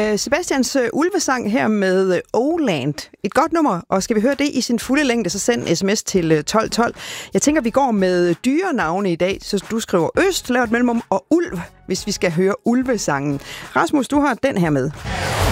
Sebastians ulvesang her med Oland. Et godt nummer, og skal vi høre det i sin fulde længde, så send en sms til 1212. Jeg tænker, vi går med dyrenavne i dag, så du skriver øst, lav et mellemrum, og ulv, hvis vi skal høre ulvesangen. Rasmus, du har den her med.